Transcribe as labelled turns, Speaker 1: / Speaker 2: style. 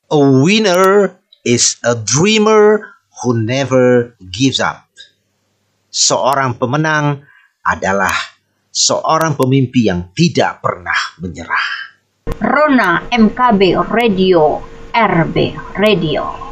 Speaker 1: A winner is a dreamer who never gives up. Seorang pemenang adalah seorang pemimpi yang tidak pernah menyerah.
Speaker 2: Rona MKB Radio, RB Radio.